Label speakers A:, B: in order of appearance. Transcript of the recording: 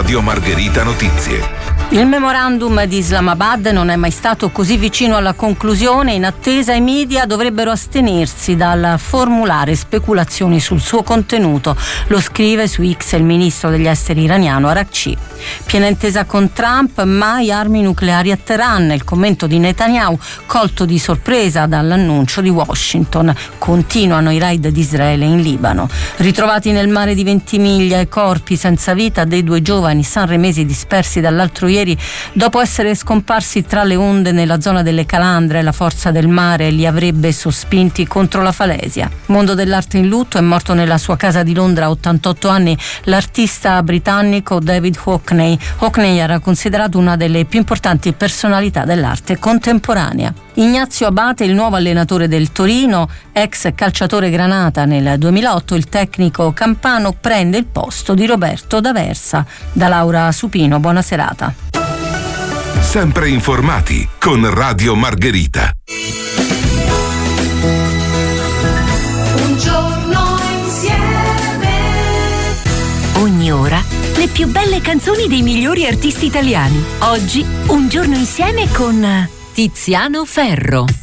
A: Radio Margherita Notizie.
B: Il memorandum di Islamabad non è mai stato così vicino alla conclusione. In attesa, i media dovrebbero astenersi dal formulare speculazioni sul suo contenuto. Lo scrive su X il ministro degli esteri iraniano Araghchi. Piena intesa con Trump, mai armi nucleari a Teheran. Il commento di Netanyahu, colto di sorpresa dall'annuncio di Washington. Continuano i raid di Israele in Libano. Ritrovati nel mare di Ventimiglia i corpi senza vita dei 2 giovani sanremesi dispersi dall'altro ieri dopo essere scomparsi tra le onde nella zona delle Calandre. La forza del mare li avrebbe sospinti contro la falesia. Mondo dell'arte in lutto. È morto nella sua casa di Londra a 88 anni l'artista britannico David Hockney. Hockney era considerato una delle più importanti personalità dell'arte contemporanea. Ignazio Abate, il nuovo allenatore del Torino, ex calciatore granata nel 2008, il tecnico campano prende il posto di Roberto D'Aversa. Da Laura Supino, buona serata.
A: Sempre informati con Radio Margherita.
C: Un giorno insieme.
D: Ogni ora le più belle canzoni dei migliori artisti italiani. Oggi Un giorno insieme con Tiziano Ferro.